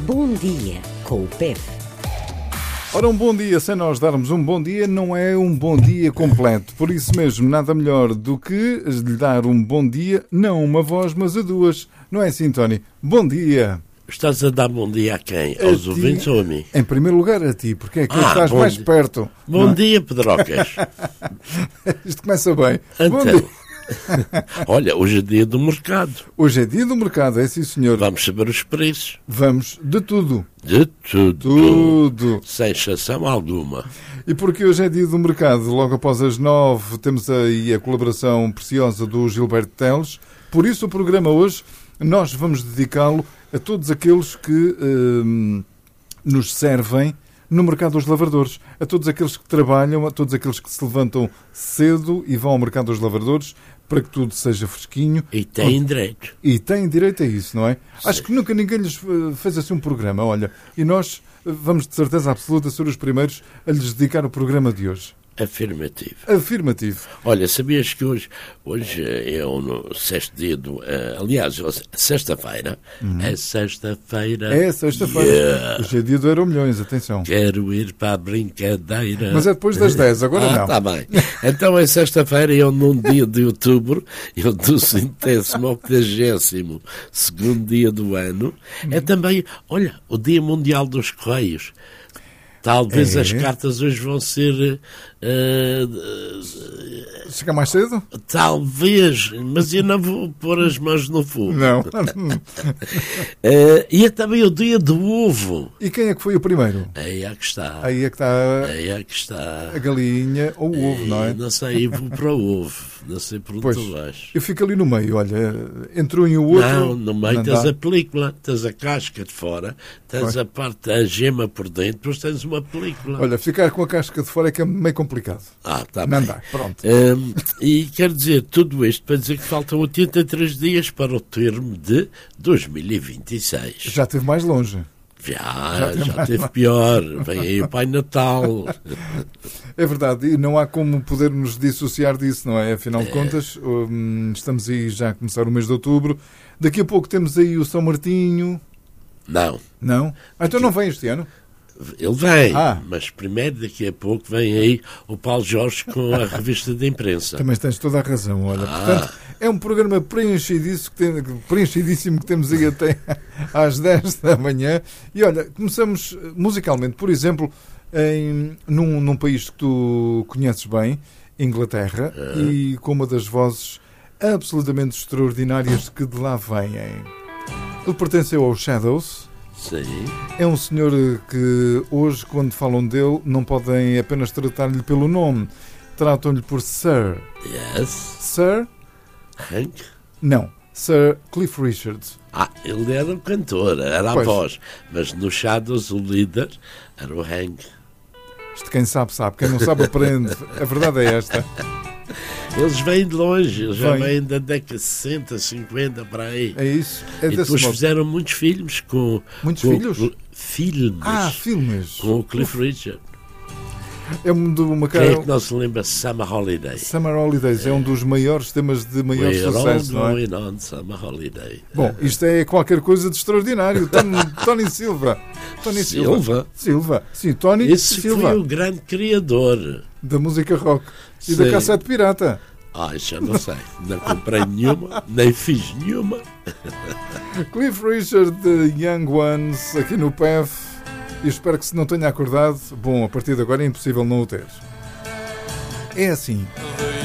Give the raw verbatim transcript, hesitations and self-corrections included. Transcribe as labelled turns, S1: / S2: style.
S1: Bom dia com o P E F.
S2: Ora, um bom dia, sem nós darmos um bom dia, não é um bom dia completo. Por isso mesmo, nada melhor do que lhe dar um bom dia, não uma voz, mas a duas. Não é assim, Tony? Bom dia.
S3: Estás a dar bom dia a quem? Aos
S2: a
S3: ouvintes
S2: ti,
S3: ou a mim?
S2: Em primeiro lugar a ti, porque é que
S3: Ah,
S2: estás mais
S3: dia.
S2: perto.
S3: Bom
S2: é?
S3: dia, Pedrocas.
S2: Isto começa bem. Bom
S3: Então,
S2: dia.
S3: olha, hoje é dia do mercado.
S2: Hoje é dia do mercado, é sim, senhor.
S3: Vamos saber os preços.
S2: Vamos de tudo.
S3: De tudo.
S2: Tudo.
S3: Sem exceção alguma.
S2: E porque hoje é dia do mercado, logo após as nove, temos aí a colaboração preciosa do Gilberto Teles. Por isso o programa hoje, nós vamos dedicá-lo a todos aqueles que hum, nos servem no mercado dos lavradores, a todos aqueles que trabalham, a todos aqueles que se levantam cedo e vão ao mercado dos lavradores para que tudo seja fresquinho.
S3: E têm direito.
S2: E têm direito a isso, não é?
S3: Sim.
S2: Acho que nunca ninguém lhes fez assim um programa, olha. E nós vamos de certeza absoluta ser os primeiros a lhes dedicar o programa de hoje.
S3: Afirmativo.
S2: Afirmativo.
S3: Olha, sabias que hoje, hoje é o sexto dia do... Uh, aliás, sexta-feira.
S2: Uhum.
S3: É sexta-feira.
S2: É sexta-feira.
S3: Yeah.
S2: Hoje é dia do Euromilhões, atenção.
S3: Quero ir para a brincadeira.
S2: Mas é depois das dez, agora
S3: ah,
S2: não.
S3: Está bem. Então é sexta-feira e eu num dia de outubro, eu do centésimo ao octagésimo segundo dia do ano, é também, olha, o Dia Mundial dos Correios. Talvez
S2: É.
S3: as cartas hoje vão ser... Uh,
S2: Chega mais cedo?
S3: talvez, mas eu não vou pôr as mãos no fogo.
S2: Não.
S3: Uh, e é também o Dia do Ovo.
S2: E quem é que foi o primeiro?
S3: Aí é que está.
S2: Aí é que está
S3: Aí é que está.
S2: a galinha ou o ovo, não é?
S3: Não sei, eu vou para o ovo. Não sei por onde
S2: Pois,
S3: tu vais.
S2: eu fico ali no meio, olha, entre um e o outro.
S3: Não, no meio
S2: não
S3: tens
S2: dá.
S3: a película, tens a casca de fora, tens
S2: Pois.
S3: a parte, a gema por dentro, depois tens uma película.
S2: Olha, ficar com a casca de fora é que é meio complicado.
S3: Ah, está
S2: Não
S3: bem.
S2: dá, pronto.
S3: Hum, e quer dizer, tudo isto para dizer que faltam oitenta e três dias para o termo de dois mil e vinte e seis.
S2: Já esteve mais longe.
S3: Já,
S2: Já
S3: já,
S2: tem
S3: teve
S2: mais-
S3: pior. Vem aí o Pai Natal.
S2: É verdade, e não há como podermos dissociar disso, não é? Afinal de contas, hum, estamos aí já a começar o mês de outubro. Daqui a pouco temos aí o São Martinho.
S3: Não,
S2: Não? Ah, então não vem este ano?
S3: ele vem,
S2: Ah.
S3: mas primeiro daqui a pouco vem aí o Paulo Jorge com a revista de imprensa.
S2: Também tens toda a razão, olha.
S3: Ah.
S2: Portanto, é um programa preenchidíssimo que, tem, preenchidíssimo que temos aí até às dez da manhã. E olha, começamos musicalmente, por exemplo, em, num, num país que tu conheces bem, Inglaterra,
S3: Ah.
S2: e com uma das vozes absolutamente extraordinárias que de lá vêm. Ele pertenceu aos Shadows.
S3: Sim,
S2: É um senhor que hoje, quando falam dele, não podem apenas tratar-lhe pelo nome. Tratam-lhe por Sir.
S3: yes.
S2: Sir?
S3: Hank?
S2: Não. Sir Cliff Richard.
S3: Ah, ele era o cantor, era a
S2: Pois.
S3: voz. Mas no Shadows o líder era o Hank.
S2: Isto quem sabe, sabe. Quem não sabe, aprende. A verdade é esta.
S3: Eles vêm de longe, eles já
S2: Vêm.
S3: vêm da década de sessenta, cinquenta, para aí.
S2: É isso. É
S3: E
S2: desse
S3: depois
S2: modo.
S3: fizeram muitos filmes com...
S2: Muitos
S3: com
S2: filhos?
S3: o- filmes.
S2: Ah, filmes.
S3: Com o Cliff Richard.
S2: É um de uma
S3: Quem é
S2: cara...
S3: que não se lembra? Summer Holiday.
S2: Summer Holidays é um dos maiores temas de maior
S3: We're all
S2: sucesso, não é?
S3: going on Summer Holiday.
S2: Bom, isto é qualquer coisa de extraordinário. Tony, Tony Silva. Tony Silva.
S3: Silva?
S2: Silva. Sim, Tony
S3: Esse
S2: Silva.
S3: foi o grande criador.
S2: Da música rock. E
S3: Sim.
S2: da cassete pirata.
S3: Ah, já não sei. Não comprei nenhuma, nem fiz nenhuma.
S2: Cliff Richard de Young Ones, aqui no P E F. E espero que se não tenha acordado, bom, a partir de agora é impossível não o ter. É assim,